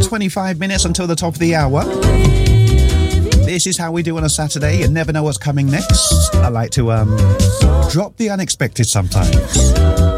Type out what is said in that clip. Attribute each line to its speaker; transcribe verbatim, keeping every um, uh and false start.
Speaker 1: twenty-five minutes until the top of the hour. This is how we do on a Saturday. You never know what's coming next. I like to um, drop the unexpected sometimes.